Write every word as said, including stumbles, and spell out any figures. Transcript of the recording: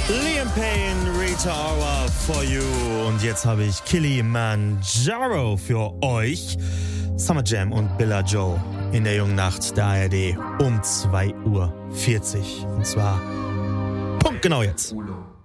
Liam Payne, Rita Ora for you. Und jetzt habe ich Kilimanjaro für euch. Summer Jam und Billa Joe in der jungen Nacht der A R D um zwei Uhr vierzig. Und zwar punktgenau jetzt. Ulo.